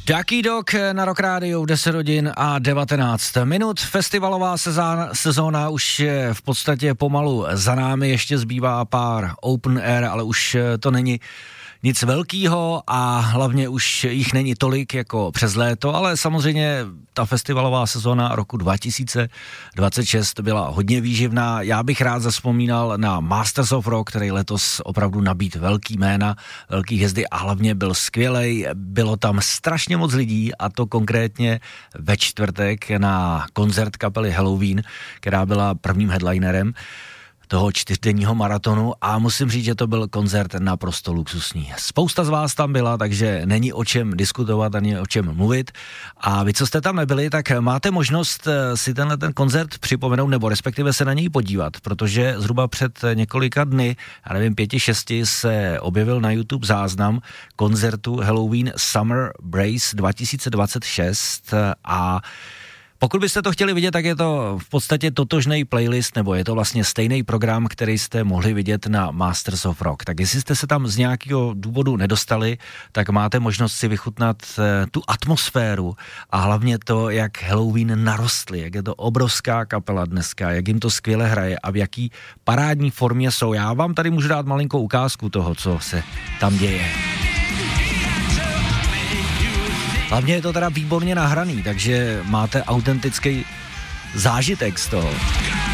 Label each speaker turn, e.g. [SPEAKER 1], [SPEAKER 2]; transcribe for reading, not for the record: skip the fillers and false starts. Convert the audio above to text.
[SPEAKER 1] Ducky Dog na Rock Rádiu, 10 hodin a 19 minut. Festivalová sezóna už je v podstatě pomalu za námi, ještě zbývá pár open air, ale už to není nic velkýho a hlavně už jich není tolik jako přes léto, ale samozřejmě ta festivalová sezóna roku 2026 byla hodně výživná. Já bych rád zavzpomínal na Masters of Rock, který letos opravdu nabít velký jména, velký hvězdy a hlavně byl skvělej. Bylo tam strašně moc lidí a to konkrétně ve čtvrtek na koncert kapely Halloween, která byla prvním headlinerem toho 4denního maratonu a musím říct, že to byl koncert naprosto luxusní. Spousta z vás tam byla, takže není o čem diskutovat ani o čem mluvit a vy, co jste tam nebyli, tak máte možnost si ten koncert připomenout nebo respektive se na něj podívat, protože zhruba před několika dny, já nevím, 5-6 se objevil na YouTube záznam koncertu Halloween Summer Brace 2026 a pokud byste to chtěli vidět, tak je to v podstatě totožný playlist, nebo je to vlastně stejný program, který jste mohli vidět na Masters of Rock. Tak jestli jste se tam z nějakého důvodu nedostali, tak máte možnost si vychutnat tu atmosféru a hlavně to, jak Halloween narostli, jak je to obrovská kapela dneska, jak jim to skvěle hraje a v jaký parádní formě jsou. Já vám tady můžu dát malinkou ukázku toho, co se tam děje. Hlavně je to teda výborně nahraný, takže máte autentický zážitek z toho.